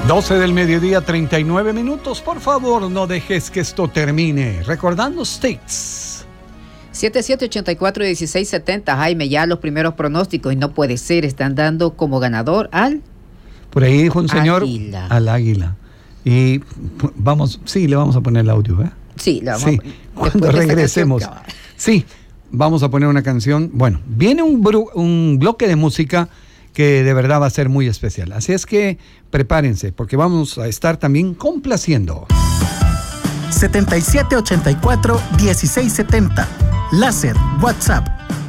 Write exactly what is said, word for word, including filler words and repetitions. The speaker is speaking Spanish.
doce del mediodía, treinta y nueve minutos. Por favor, no dejes que esto termine. Recordando States. siete siete ocho cuatro uno seis siete cero, Jaime, ya los primeros pronósticos, y no puede ser, están dando como ganador al... Por ahí dijo un señor, Águila. Al Águila. Y vamos, sí, le vamos a poner el audio, ¿eh? Sí, le vamos Sí, a... cuando regresemos. Sí, vamos a poner una canción. Bueno, viene un, bru- un bloque de música que de verdad va a ser muy especial. Así es que prepárense, porque vamos a estar también complaciendo. setenta y siete ochenta y cuatro dieciséis setenta. Láser, WhatsApp.